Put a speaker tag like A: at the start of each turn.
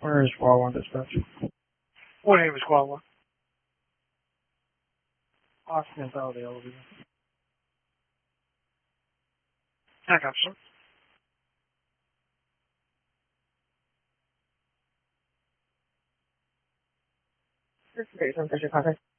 A: Where is Wawa dispatch?
B: What name is Guava?
A: Austin is out of the elevator.
B: I got some.
C: This is Jason Fisher Contact.